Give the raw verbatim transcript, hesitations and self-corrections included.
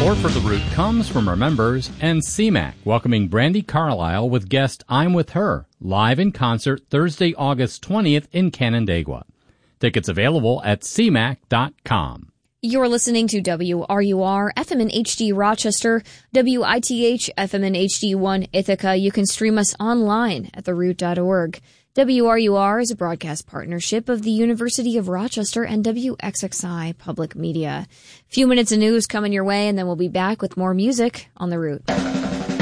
Support for The Root comes from our members and C MAC, welcoming Brandi Carlile with guest I'm With Her, live in concert Thursday, August twentieth in Canandaigua. Tickets available at c mac dot com. You're listening to W R U R, F M and H D Rochester, W I T H, F M and H D one Ithaca. You can stream us online at the root dot org. W R U R is a broadcast partnership of the University of Rochester and W X X I Public Media. Few minutes of news coming your way, and then we'll be back with more music on The Root.